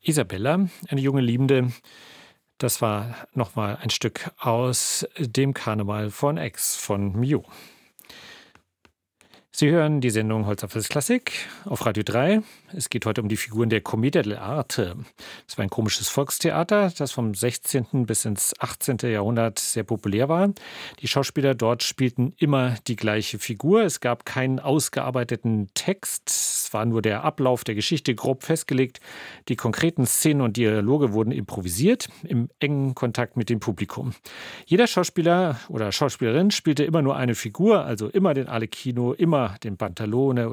Isabella, eine junge Liebende, das war nochmal ein Stück aus dem Karneval von Aix von Millau. Sie hören die Sendung Holz auf Holz Klassik auf Radio 3. Es geht heute um die Figuren der Commedia dell'arte. Das war ein komisches Volkstheater, das vom 16. bis ins 18. Jahrhundert sehr populär war. Die Schauspieler dort spielten immer die gleiche Figur. Es gab keinen ausgearbeiteten Text. Es war nur der Ablauf der Geschichte grob festgelegt. Die konkreten Szenen und Dialoge wurden improvisiert, im engen Kontakt mit dem Publikum. Jeder Schauspieler oder Schauspielerin spielte immer nur eine Figur, also immer den Arlecchino, immer den Pantalone